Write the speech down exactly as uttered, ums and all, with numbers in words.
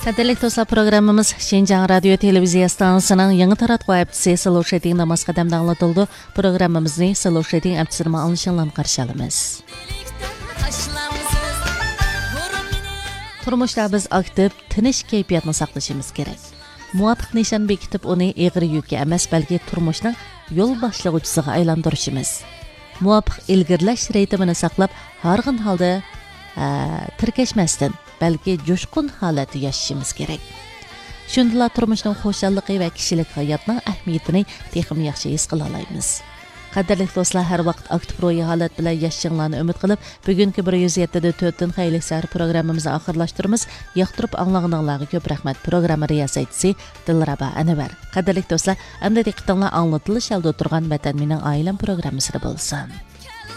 Qadrli do'stlar, programmamiz Şinjan Radio Televiziya stansiyasining yangi taratquv aptisi Slosheting namoz qadamda anglatildi. Programmamizni Slosheting aptisini alishinglarni qarshi olamiz. Turmushda biz aktiv, tinch kayfiyatni saqlashimiz kerak. Muvofiq nishon bekitib, uni eg'ir yukka emas, balki turmushning yo'l boshlag'uvchisiga aylantirishimiz. Muvofiq ilgirlash ritmini saqlab, harg'in holda tirkashmasdan, balki jo'shqin holatda yashashimiz kerak. Shundala turmushning xo'shalliqi va kishilik hayotning ahamiyatini texim yaxshi his qila olamiz. Qadrli do'stlar, har vaqt aktiv ro'yi holat bilan yashashinglarni umid qilib, bugungi bir yuz yetti da to'rt dan xayli sar programmamizni oxirlashtiramiz. Yoqtirib anglaganlarga ko'p rahmat. Programma riyosatchisi Dilraba Anvar. Qadrli do'stlar, endi diqqatinglar anglatilish oldi o'tirgan Vatan mening oilam programmasida bo'lsin.